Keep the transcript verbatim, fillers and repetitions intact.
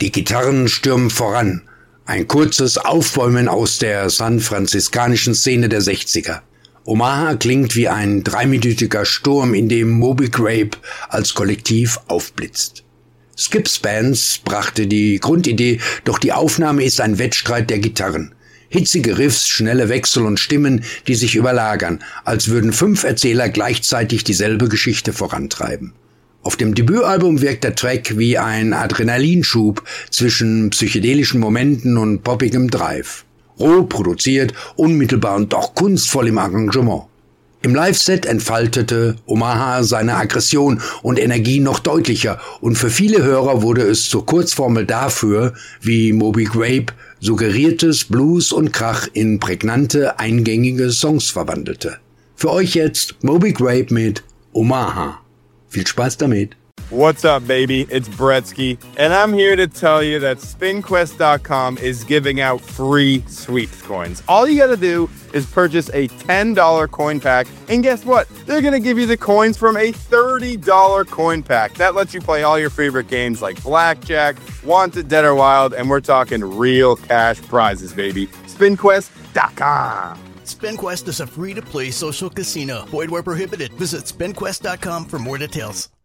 Die Gitarren stürmen voran. Ein kurzes Aufbäumen aus der san-franziskanischen Szene der sechziger. Omaha klingt wie ein dreiminütiger Sturm, in dem Moby Grape als Kollektiv aufblitzt. Skip Spence brachte die Grundidee, doch die Aufnahme ist ein Wettstreit der Gitarren. Hitzige Riffs, schnelle Wechsel und Stimmen, die sich überlagern, als würden fünf Erzähler gleichzeitig dieselbe Geschichte vorantreiben. Auf dem Debütalbum wirkt der Track wie ein Adrenalinschub zwischen psychedelischen Momenten und poppigem Drive. Roh produziert, unmittelbar und doch kunstvoll im Arrangement. Im Live-Set entfaltete Omaha seine Aggression und Energie noch deutlicher und für viele Hörer wurde es zur Kurzformel dafür, wie Moby Grape suggeriertes Blues und Krach in prägnante, eingängige Songs verwandelte. Für euch jetzt Moby Grape mit Omaha. Viel Spaß damit. What's up, baby? It's Bretsky, and I'm here to tell you that spin quest dot com is giving out free sweeps coins. All you gotta do is purchase a ten dollar coin pack, and guess what? They're gonna give you the coins from a thirty dollar coin pack. That lets you play all your favorite games like Blackjack, Wanted, Dead or Wild, and we're talking real cash prizes, baby. spin quest dot com. SpinQuest is a free-to-play social casino. Void where prohibited. Visit spin quest dot com for more details.